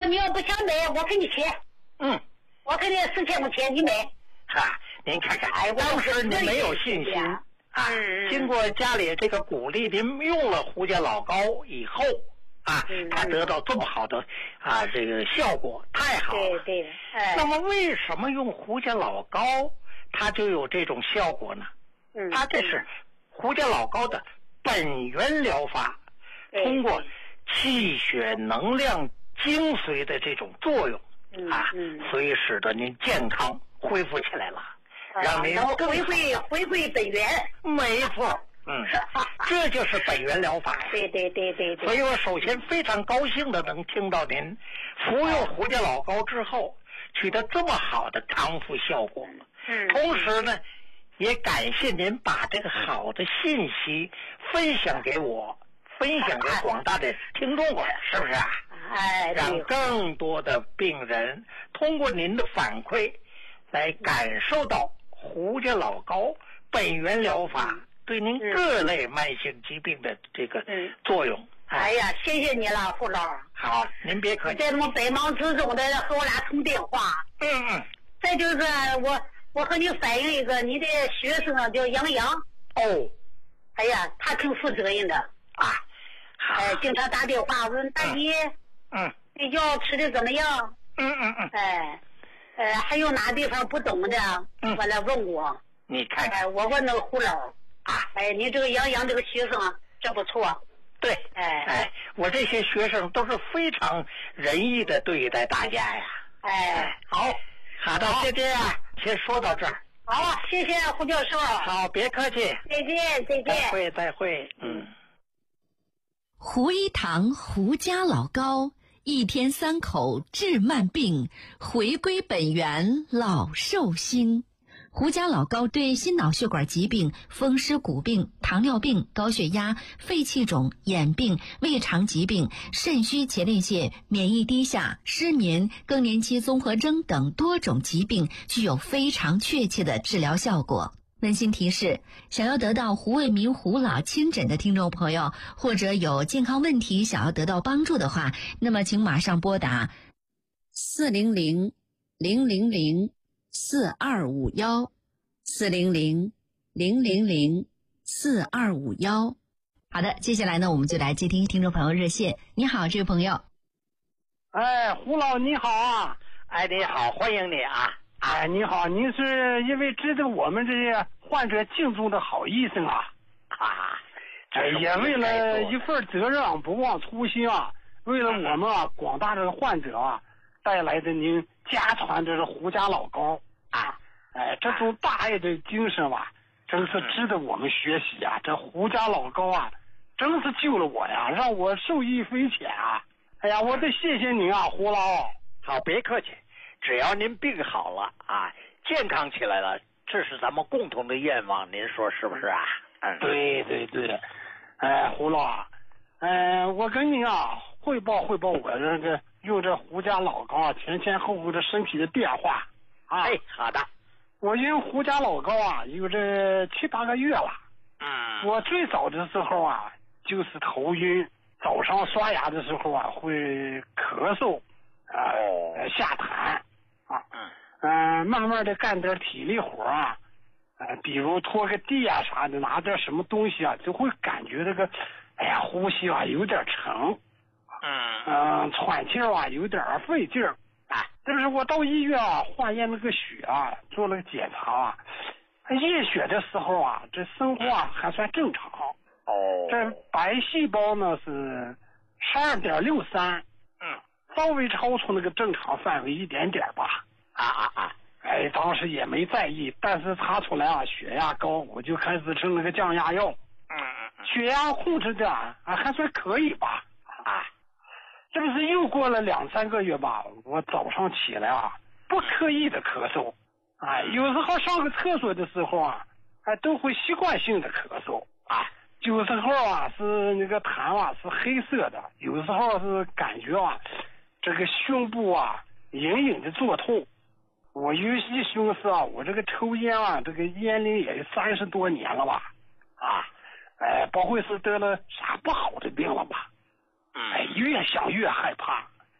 你要不想买，我给你切。我给你4000块钱，你买。 您看看，当时您没有信心经过家里这个鼓励，您用了胡家老膏以后它得到这么好的这个效果，太好了。 对。 那么为什么用胡家老膏它就有这种效果呢？它这是胡家老膏的本源疗法，通过气血能量精髓的这种作用所以使得您健康恢复起来了，让您回归本源。 没错。这就是本源疗法呀。 对。 所以我首先非常高兴的能听到您服用胡家老膏之后取得这么好的康复效果。同时呢，也感谢您把这个好的信息分享给我，分享给广大的听众，是不是啊？让更多的病人通过您的反馈来感受到胡家老膏本源疗法对您各类慢性疾病的这个作用。 哎呀，谢谢你了，胡老。 好，您别客气。 在这么百忙之中的和我俩通电话。再就是我和你反映一个，你的学生叫杨洋。哎呀，他挺负责任的经常打电话问大姐，药吃的怎么样？还有哪地方不懂的，过来问我。 你看看， 我问那个胡老你这个杨洋这个学生真不错。 对，我这些学生都是非常仁义的对待大家呀。好的，就这样，先说到这儿。 好，谢谢胡教授。 好，别客气。 再见。 再会。 胡一堂胡家老膏，1天3口治慢病，回归本源老寿星。胡家老膏对心脑血管疾病、风湿骨病、糖尿病、高血压、肺气肿、眼病、胃肠疾病、肾虚前列腺、免疫低下、失眠、更年期综合征等多种疾病具有非常确切的治疗效果。温馨提示，想要得到胡卫民胡老亲诊的听众朋友，或者有健康问题想要得到帮助的话，那么请马上拨打400-000-4251，400-000-4251。好的，接下来呢，我们就来接听听众朋友热线。你好，这位朋友。 胡老你好啊。 你好，欢迎你啊。 你好，您是一位值得我们这些患者敬重的好医生啊。也为了一份责任不忘初心为了我们广大的患者带来的您家传这是胡家老膏这种大爱的精神真是值得我们学习这胡家老膏真是救了我呀，让我受益匪浅我得谢谢您胡老。 好，别客气，只要您病好了健康起来了，这是咱们共同的愿望，您说是不是啊？ 对。胡老我跟您汇报我这用这胡家老膏前后的身体的变化好的。 我用胡家老膏有这7、8个月了。我最早的时候就是头晕，早上刷牙的时候会咳嗽下痰慢慢的干点体力活比如拖个地啥的，拿点什么东西就会感觉这个呼吸有点沉喘气有点费劲儿但是我到医院化验那个血做了个检查验血的时候这生活还算正常这白细胞呢是12.63稍微超出那个正常范围一点点吧当时也没在意，但是查出来血压高，我就开始吃那个降压药血压控制的还算可以吧这不是又过了2、3个月吧，我早上起来不刻意的咳嗽有时候上个厕所的时候都会习惯性的咳嗽有时候是那个痰是黑色的，有时候是感觉这个胸部隐隐的作痛。我尤其凶是我这个抽烟这个烟龄也30多年了吧不会是得了啥不好的病了吧越想越害怕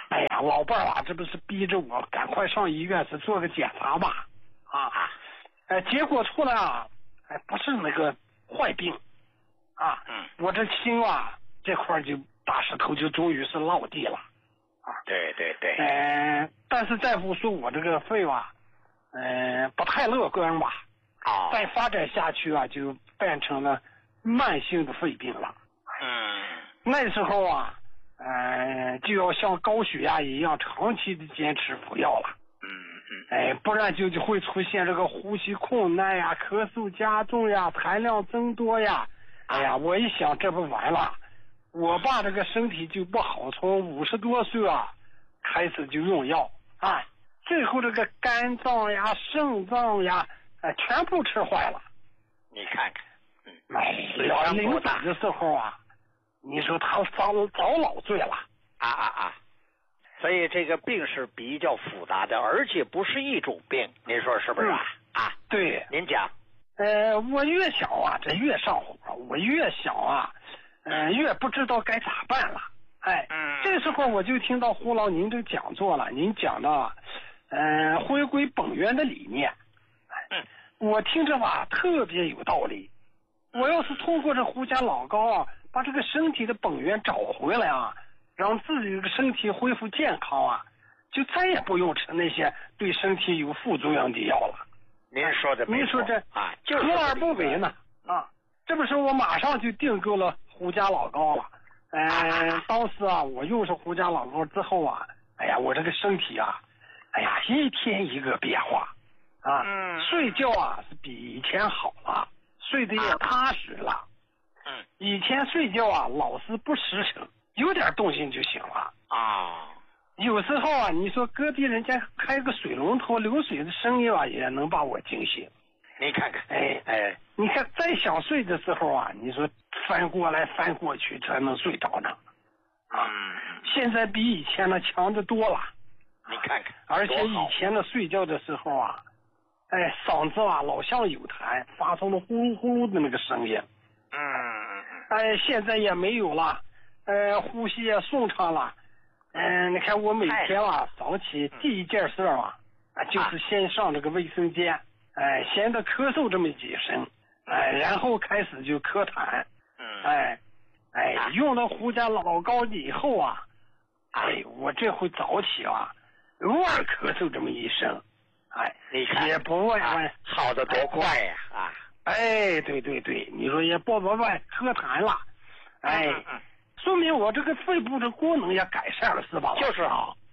哎呀，老伴儿啊，这不是逼着我赶快上医院是做个检查吧？结果出来啊，不是那个坏病，我这心啊这块就大石头就终于是落地了， 对对对， 但是大夫说我这个肺吧，不太乐观吧，再发展下去啊，就变成了慢性的肺病了。那时候啊，就要像高血压一样长期的坚持服药了。不然就会出现这个呼吸困难呀、咳嗽加重呀、痰量增多呀。哎呀，我一想这不完了，我爸这个身体就不好，从50多岁啊开始就用药最后这个肝脏呀、肾脏呀，全部吃坏了。 你看看， 临走的时候啊，你说他早老醉了。 所以这个病是比较复杂的，而且不是一种病，您说是不是对， 您讲。 我越想啊，这越上火；我越想啊，越不知道该咋办了。这时候我就听到胡老您这个讲座了，您讲的，回归本源的理念。我听着吧，特别有道理。我要是通过这胡家老高啊，把这个身体的本源找回来啊，让自己的身体恢复健康啊，就再也不用吃那些对身体有副作用的药了。 您说的没错， 您说这何而不为呢？这不是我马上就订购了胡家老高了。当时啊，我用上胡家老高之后啊，哎呀，我这个身体啊，哎呀，一天一个变化睡觉啊是比以前好了，睡得也踏实了。以前睡觉啊老是不实诚，有点动静就醒了有时候啊，你说隔壁人家开个水龙头流水的声音啊，也能把我惊醒。 你看看， 你看再想睡的时候啊，你说翻过来翻过去才能睡着呢。现在比以前的强得多了。 你看看， 而且以前的睡觉的时候啊，嗓子啊老像有痰，发出了呼噜呼噜的那个声音。现在也没有了，呼吸也顺畅了。你看我每天啊早起第一件事啊，就是先上这个卫生间，先得咳嗽这么几声，然后开始就咳痰。用了胡家老高以后啊，我这回早起啊，偶尔咳嗽这么一声， 你看也不问好的多快呀对，你说也不问咳痰了，说明我这个肺部的功能也改善了，是吧？ 就是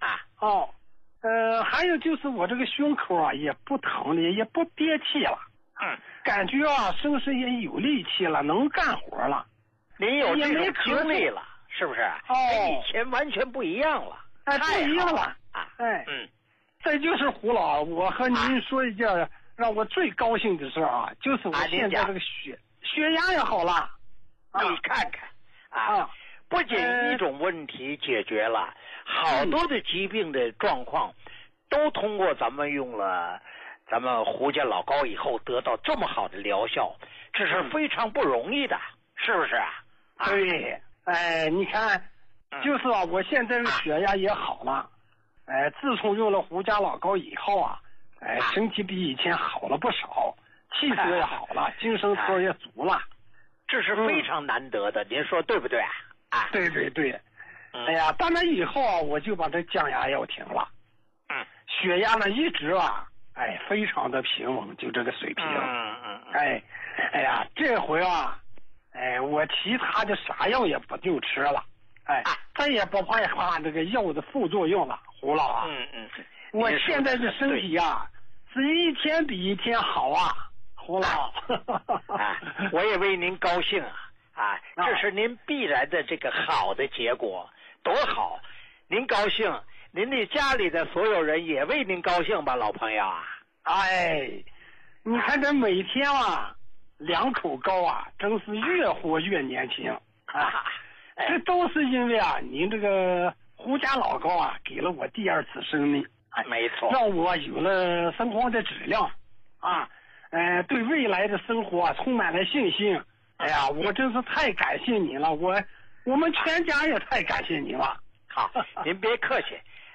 还有就是我这个胸口啊也不疼了，也不憋气了，感觉啊身上也有力气了，能干活了。 您有这种经历了，是不是？跟以前完全不一样了。 不一样了。这就是胡老，我和您说一件让我最高兴的事啊，就是我现在这个血压也好了。 你看看不仅一种问题解决了，好多的疾病的状况都通过咱们用了咱们胡家老高以后得到这么好的疗效，这是非常不容易的，是不是对，你看，就是啊，我现在的血压也好了，自从用了胡家老高以后啊，身体比以前好了不少，气色也好了，精神头也足了， 这是非常难得的，您说对不对对，哎呀，当然以后啊，我就把这降压药停了，血压呢一直啊，非常的平稳，就这个水平，哎呀，这回啊，我其他的啥药也不就吃了，再也不怕这个药的副作用了，胡老啊，我现在这身体啊，是一天比一天好啊，胡老， 我也为您高兴这是您必然的这个好的结果，多好！您高兴，您的家里的所有人也为您高兴吧，老朋友啊！ 你看这每天啊，2口高啊，真是越活越年轻这都是因为啊，您这个胡家老高啊，给了我第2次生命， 没错， 让我有了生活的质量对未来的生活充满了信心。我真是太感谢你了，我们全家也太感谢你了。 好，您别客气。